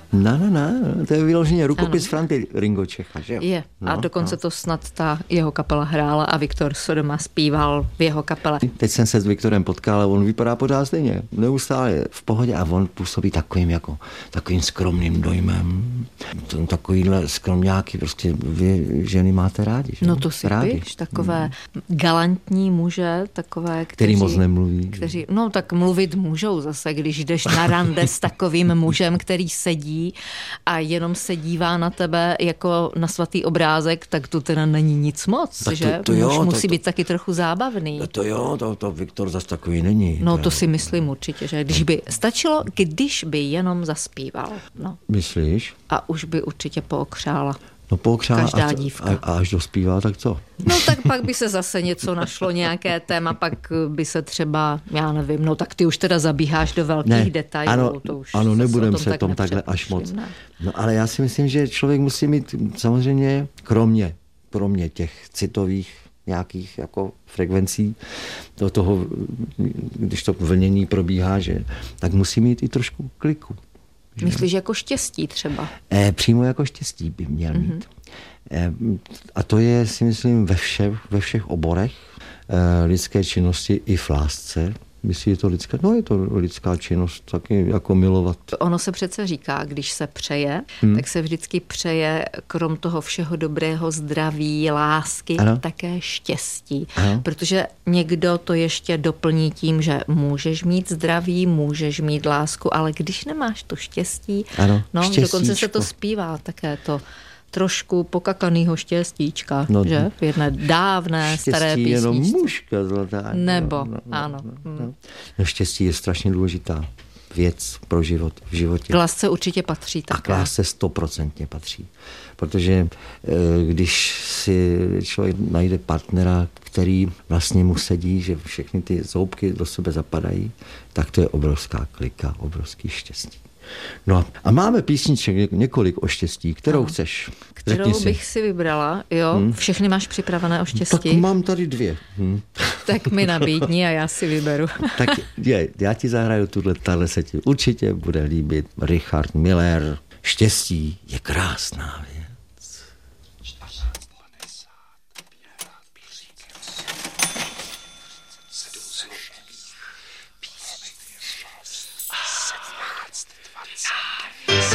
Ne, to je vyloženě rukopis Franty Ringo Čecha, že jo? Je. A dokonce to snad ta jeho kapela hrála a Viktor Sodoma zpíval v jeho kapele. Teď jsem se s Viktorem potkal a on vypadá pořád stejně. Neustále je v pohodě a on působí takovým skromným dojmem. Takovýhle skromňáky, prostě vy ženy máte rádi, že? No to si píš, takové galantní muže, takové, který moc nemluví. No tak mluvit můžou zase, když jdeš na rande s takovým mužem, který sedí a jenom se dívá na tebe jako na svatý obrázek, tak to teda není nic moc, tak že? Muž musí být taky trochu zábavný. To Viktor zas takový není. No to si myslím určitě, že když by jenom zaspíval. No. Myslíš? A už by určitě pookřála. No pookřála každá dívka. A až dospívá, tak co? No tak pak by se zase něco našlo, nějaké téma, pak by se třeba, já nevím, no tak ty už teda zabíháš do velkých detailů. Ano, nebudem se tom takhle až moc. No ale já si myslím, že člověk musí mít samozřejmě, kromě těch citových nějakých jako frekvencí do toho, když to vlnění probíhá, že, tak musí mít i trošku kliku. Myslíš jako štěstí třeba? Přímo jako štěstí by měl mít. A to je, si myslím, ve všech oborech lidské činnosti i v lásce. Myslíš, je to lidská? No je to lidská činnost, taky jako milovat. Ono se přece říká, když se přeje, tak se vždycky přeje krom toho všeho dobrého zdraví, lásky, také štěstí. Ano. Protože někdo to ještě doplní tím, že můžeš mít zdraví, můžeš mít lásku, ale když nemáš to štěstí, dokonce se to zpívá také to trošku pokakanýho štěstíčka, že? V jedné dávné staré písničce. Jenom mužka zlatá. Nebo, ano. No, štěstí je strašně důležitá věc pro život v životě. K lásce určitě patří také. A k lásce 100% patří. Protože když si člověk najde partnera, který vlastně mu sedí, že všechny ty zoubky do sebe zapadají, tak to je obrovská klika, obrovský štěstí. No a máme písniček několik o štěstí. Kterou chceš? Kterou bych si vybrala, jo? Všechny máš připravené o štěstí? Tak mám tady 2. Tak mi nabídni a já si vyberu. Tak já ti zahraju tahle se ti určitě bude líbit. Richard Miller. Štěstí je krásná věc.